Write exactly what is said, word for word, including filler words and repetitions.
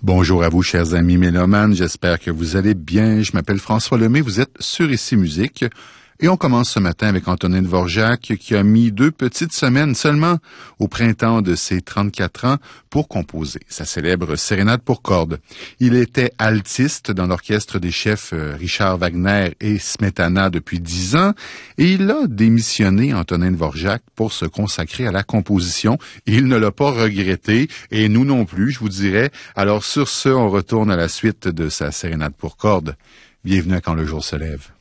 Bonjour à vous, chers amis mélomanes. J'espère que vous allez bien. Je m'appelle François Lemay. Vous êtes sur Ici Musique. Et on commence ce matin avec Antonin Dvorak, qui a mis deux petites semaines seulement au printemps de ses trente-quatre ans pour composer sa célèbre sérénade pour cordes. Il était altiste dans l'orchestre des chefs Richard Wagner et Smetana depuis dix ans, et il a démissionné, Antonin Dvorak, pour se consacrer à la composition. Il ne l'a pas regretté, et nous non plus, je vous dirais. Alors sur ce, on retourne à la suite de sa sérénade pour cordes. Bienvenue à Quand le jour se lève.